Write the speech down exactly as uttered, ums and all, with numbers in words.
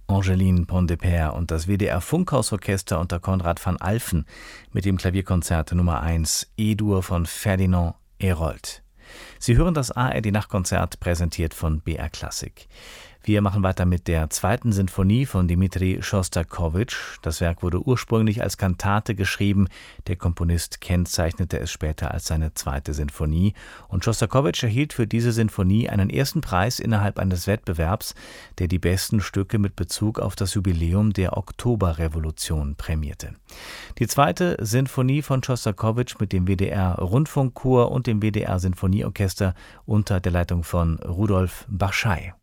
Angeline Pontdepère und das W D R Funkhausorchester unter Konrad van Alphen mit dem Klavierkonzert Nummer eins E-Dur von Ferdinand Hérold. Sie hören das A R D-Nachtkonzert, präsentiert von B R Klassik. Wir machen weiter mit der zweiten Sinfonie von Dmitri Schostakowitsch. Das Werk wurde ursprünglich als Kantate geschrieben. Der Komponist kennzeichnete es später als seine zweite Sinfonie. Und Schostakowitsch erhielt für diese Sinfonie einen ersten Preis innerhalb eines Wettbewerbs, der die besten Stücke mit Bezug auf das Jubiläum der Oktoberrevolution prämierte. Die zweite Sinfonie von Schostakowitsch mit dem W D R-Rundfunkchor und dem W D R-Sinfonieorchester unter der Leitung von Rudolf Barschai.